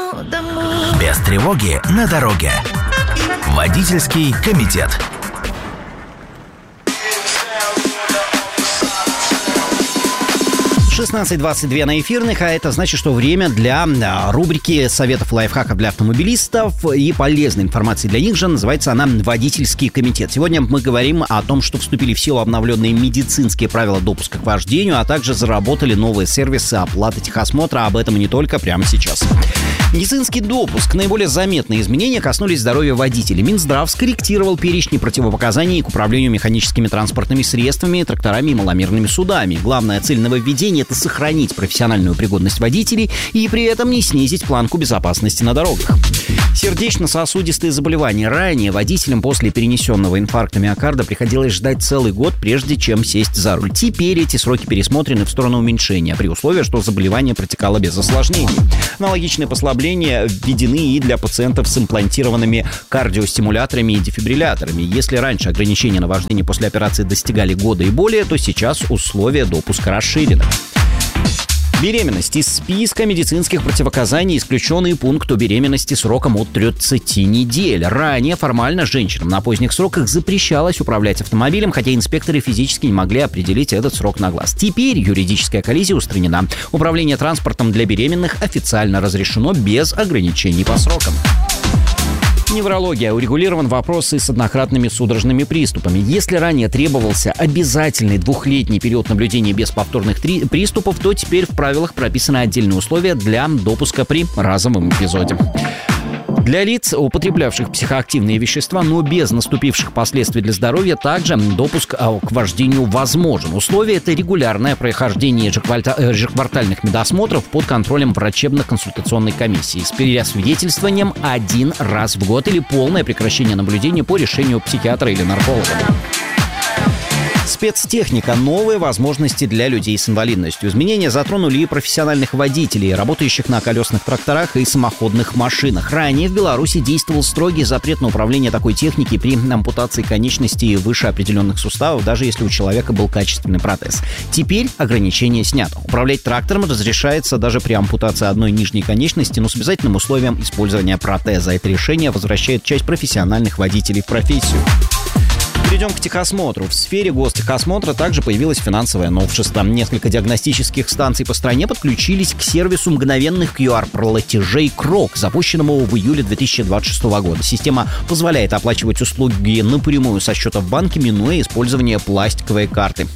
Без тревоги на дороге. Водительский комитет. 16:22 на эфирных, а это значит, что время для рубрики советов лайфхаков для автомобилистов и полезной информации для них же. Называется она «Водительский комитет». Сегодня мы говорим о том, что вступили в силу обновленные медицинские правила допуска к вождению, а также заработали новые сервисы оплаты техосмотра. Об этом и не только прямо сейчас. Медицинский допуск. Наиболее заметные изменения коснулись здоровья водителей. Минздрав скорректировал перечни противопоказаний к управлению механическими транспортными средствами, тракторами и маломерными судами. Главная цель нововведения – это сохранить профессиональную пригодность водителей и при этом не снизить планку безопасности на дорогах. Сердечно-сосудистые заболевания. Ранее водителям после перенесенного инфаркта миокарда приходилось ждать целый год, прежде чем сесть за руль. Теперь эти сроки пересмотрены в сторону уменьшения, при условии, что заболевание протекало без осложнений. Аналогичные послабления введены и для пациентов с имплантированными кардиостимуляторами и дефибрилляторами. Если раньше ограничения на вождение после операции достигали года и более, то сейчас условия допуска расширены. Беременность. Из списка медицинских противопоказаний исключен и пункт о беременности сроком от 30 недель. Ранее формально женщинам на поздних сроках запрещалось управлять автомобилем, хотя инспекторы физически не могли определить этот срок на глаз. Теперь юридическая коллизия устранена. Управление транспортом для беременных официально разрешено без ограничений по срокам. Неврология. Урегулирован вопрос и с однократными судорожными приступами. Если ранее требовался обязательный 2-летний период наблюдения без повторных приступов, то теперь в правилах прописаны отдельные условия для допуска при разовом эпизоде. Для лиц, употреблявших психоактивные вещества, но без наступивших последствий для здоровья, также допуск к вождению возможен. Условие – это регулярное прохождение ежеквартальных медосмотров под контролем врачебно-консультационной комиссии с переосвидетельствованием 1 раз в год или полное прекращение наблюдения по решению психиатра или нарколога. Спецтехника. Новые возможности для людей с инвалидностью. Изменения затронули и профессиональных водителей, работающих на колесных тракторах и самоходных машинах. Ранее в Беларуси действовал строгий запрет на управление такой техникой при ампутации конечностей выше определенных суставов, даже если у человека был качественный протез. Теперь ограничение снято. Управлять трактором разрешается даже при ампутации одной нижней конечности, но с обязательным условием использования протеза. Это решение возвращает часть профессиональных водителей в профессию. Перейдем к техосмотру. В сфере гостехосмотра также появилось финансовое новшество. Несколько диагностических станций по стране подключились к сервису мгновенных QR-платежей КРОК, запущенному в июле 2026 года. Система позволяет оплачивать услуги напрямую со счета в банке, минуя использование пластиковой карты.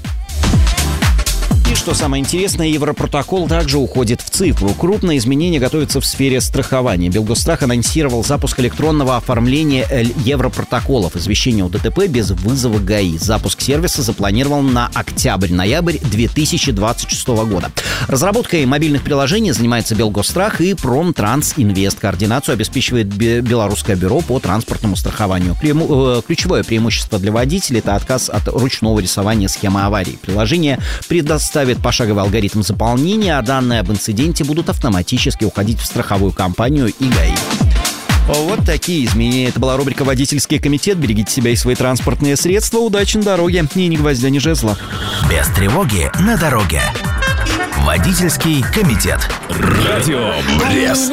И что самое интересное, Европротокол также уходит в цифру. Крупные изменения готовятся в сфере страхования. Белгосстрах анонсировал запуск электронного оформления Европротоколов, извещения о ДТП без вызова ГАИ. Запуск сервиса запланирован на октябрь-ноябрь 2026 года. Разработкой мобильных приложений занимается Белгосстрах и Промтрансинвест. Координацию обеспечивает Белорусское бюро по транспортному страхованию. Ключевое преимущество для водителей – это отказ от ручного рисования схемы аварии. Приложение предоставит пошаговый алгоритм заполнения, а данные об инциденте будут автоматически уходить в страховую компанию и ГАИ. Вот такие изменения. Это была рубрика «Водительский комитет». Берегите себя и свои транспортные средства. Удачи на дороге. И ни гвоздя, ни жезла. Без тревоги на дороге. Водительский комитет. Радио Брест.